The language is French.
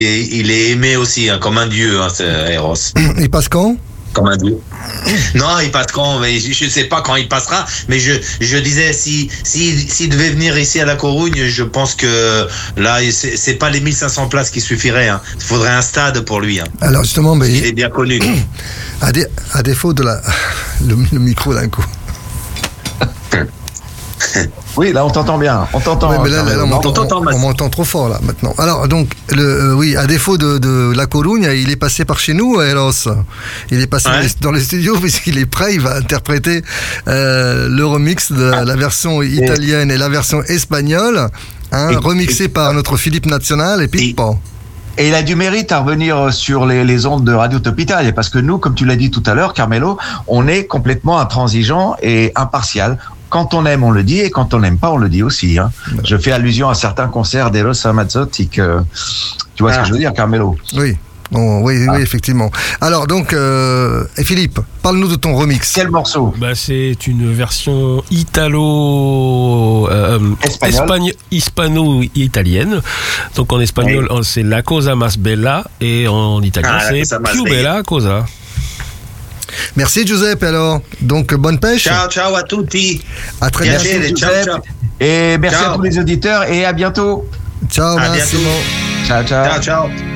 il est aimé aussi, hein, comme un dieu, hein, Eros. Il passe quand? Comme un dieu. Non, il passe quand, mais je sais pas quand il passera, mais je disais, s'il devait venir ici à La Corugne, je pense que là, c'est pas les 1500 places qui suffiraient, hein. Il faudrait un stade pour lui, hein. Alors justement, mais il est bien connu. À défaut de le micro d'un coup. Oui, là on t'entend bien. On t'entend. Oui, mais là, on m'entend trop fort là maintenant. Alors donc, oui, à défaut de La Corugne, il est passé par chez nous, Eros. Il est passé dans les studios puisqu'il est prêt. Il va interpréter le remix de la version italienne et la version espagnole, remixé par notre Philippe National et Pippo. Et il a du mérite à revenir sur les ondes de Radio Top Italia, parce que nous, comme tu l'as dit tout à l'heure, Carmelo, on est complètement intransigeant et impartial. Quand on aime, on le dit, et quand on n'aime pas, on le dit aussi. Hein. Je fais allusion à certains concerts d'Eros Ramazzotti que tu vois ce que je veux dire, Carmelo. Oui. Oui, effectivement. Alors donc, et Philippe, parle-nous de ton remix. Quel morceau? C'est une version hispano-italienne. Donc en espagnol, c'est La Cosa Más Bella, et en italien, c'est Più Bella Cosa. Merci Giuseppe alors. Donc bonne pêche. Ciao à tutti. À très bientôt. Ciao. Et merci à tous les auditeurs et à bientôt. Ciao, à Massimo. bientôt. Ciao. Ciao.